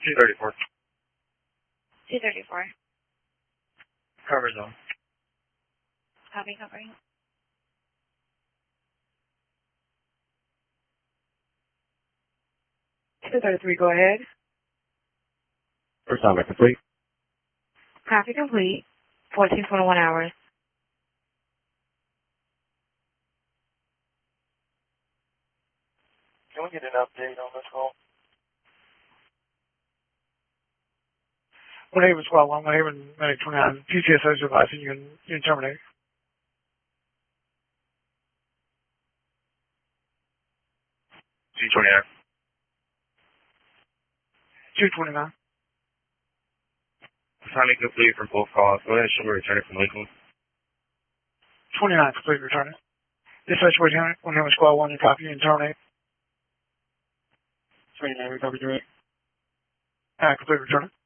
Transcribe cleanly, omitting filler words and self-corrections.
234. 234. Cover zone. Copy, covering. Go ahead. First time complete. Copy complete. 1421 hours. Can we get an update on this call? 1 Haven Squad 1, 1 Haven Medic 29, PCSO advising you can terminate. C29. 229. Timing complete for both calls. Go ahead and show me returning from Lakeland. 29 complete returning. Dispatch 1 Haven Squad 1, you copy and terminate. 29, we copy direct. Complete returning.